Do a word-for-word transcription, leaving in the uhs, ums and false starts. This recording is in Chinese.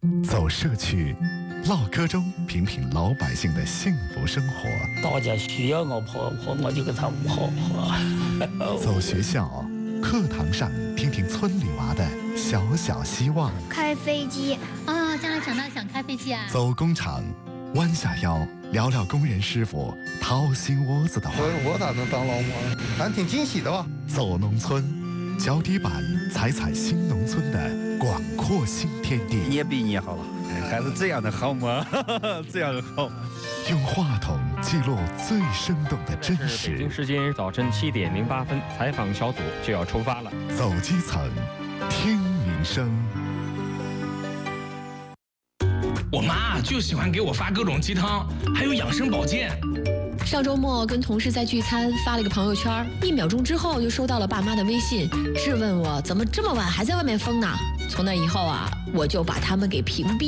走社区，唠嗑中品品老百姓的幸福生活。 大家需要我婆婆，我就给他们婆婆。 走学校，课堂上听听村里娃的小小希望。 开飞机啊，将来长大想开飞机啊。 走工厂，弯下腰聊聊工人师傅掏心窝子的话。 我我咋能当老母？咱挺惊喜的吧？ 走农村，脚底板踩踩新农村的广阔新天地。 你也比你好了，还是这样的好吗？这样的好。 用话筒记录最生动的真实。 北京时间早晨七点零八分，采访小组就要出发了。 走基层，听民生。 我妈就喜欢给我发各种鸡汤，还有养生保健。 上周末跟同事在聚餐，发了个朋友圈，一秒钟之后就收到了爸妈的微信，质问我怎么这么晚还在外面疯呢？从那以后啊，我就把他们给屏蔽。